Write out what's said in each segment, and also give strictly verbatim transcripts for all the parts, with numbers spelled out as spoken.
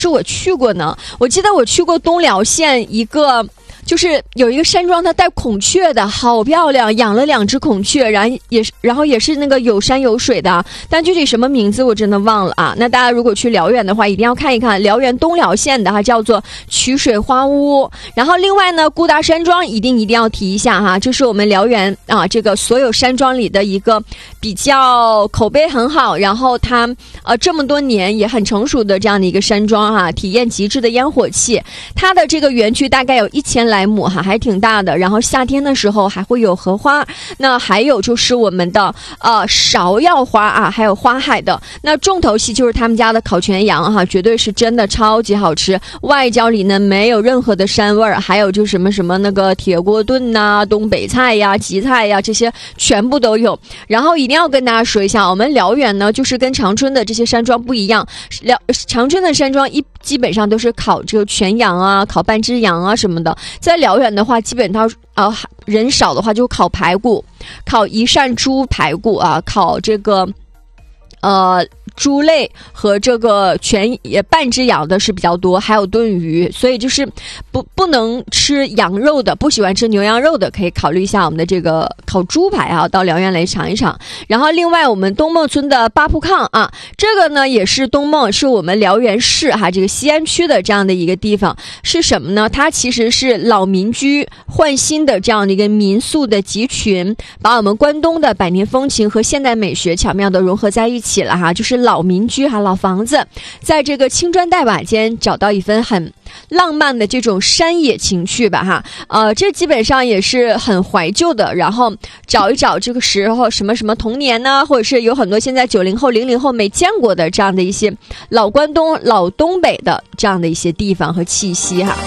是我去过呢，我记得我去过东辽县一个。就是有一个山庄，它带孔雀的，好漂亮，养了两只孔雀，然后也是，然后也是那个有山有水的，但具体什么名字我真的忘了啊。那大家如果去辽源的话，一定要看一看辽源东辽县的哈，叫做曲水花屋。然后另外呢，顾大山庄一定一定要提一下哈，这是我们辽源啊这个所有山庄里的一个比较口碑很好，然后它呃这么多年也很成熟的这样的一个山庄哈，体验极致的烟火气。它的这个园区大概有一千来亩哈，还挺大的。然后夏天的时候还会有荷花，那还有就是我们的呃芍药花啊，还有花海的。那重头戏就是他们家的烤全羊哈，绝对是真的超级好吃，外焦里嫩，没有任何的膻味儿。还有就什么什么那个铁锅炖呐、东北菜呀、荠菜呀，这些全部都有。然后一定要跟大家说一下，我们辽源呢，就是跟长春的这些山庄不一样，辽长春的山庄一基本上都是烤这个全羊啊、烤半只羊啊什么的。在辽源的话，基本上呃人少的话就烤排骨，烤一扇猪排骨啊，烤这个呃猪类和这个全也半只羊的是比较多，还有炖鱼，所以就是不不能吃羊肉的，不喜欢吃牛羊肉的可以考虑一下我们的这个烤猪排啊，到辽源来尝一尝。然后另外我们东孟村的八铺炕啊，这个呢也是东孟，是我们辽源市哈这个西安区的这样的一个地方。是什么呢？它其实是老民居换新的这样的一个民宿的集群，把我们关东的百年风情和现代美学巧妙的融合在一起了哈，就是老民居哈，老房子，在这个青砖黛瓦间找到一份很浪漫的这种山野情趣吧哈，呃，这基本上也是很怀旧的。然后找一找这个时候什么什么童年呢，或者是有很多现在九零后、零零后没见过的这样的一些老关东、老东北的这样的一些地方和气息哈。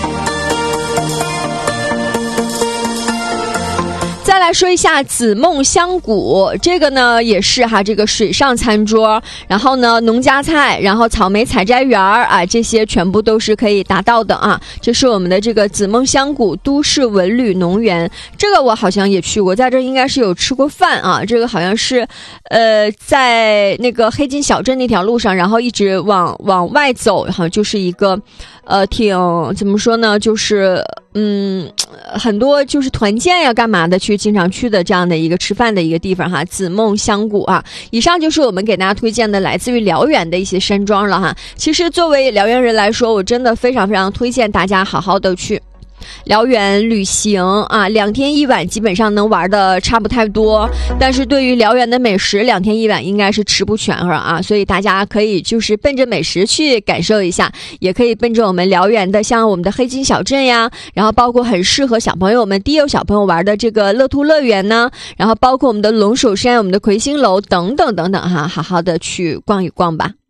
再来说一下紫梦香谷，这个呢也是哈，这个水上餐桌，然后呢农家菜，然后草莓采摘园啊，这些全部都是可以达到的啊。这是我们的这个紫梦香谷都市文旅农园，这个我好像也去过，在这应该是有吃过饭啊。这个好像是呃在那个黑金小镇那条路上，然后一直往往外走，好像就是一个呃挺怎么说呢，就是嗯很多就是团建呀干嘛的去经常去的这样的一个吃饭的一个地方哈，紫梦香谷啊。以上就是我们给大家推荐的来自于辽源的一些山庄了哈。其实作为辽源人来说，我真的非常非常推荐大家好好的去辽源旅行啊，两天一晚基本上能玩的差不太多，但是对于辽源的美食，两天一晚应该是吃不全了啊，所以大家可以就是奔着美食去感受一下，也可以奔着我们辽源的像我们的黑金小镇呀，然后包括很适合小朋友们低幼小朋友玩的这个乐兔乐园呢，然后包括我们的龙首山、我们的魁星楼等等等等哈，好好的去逛一逛吧。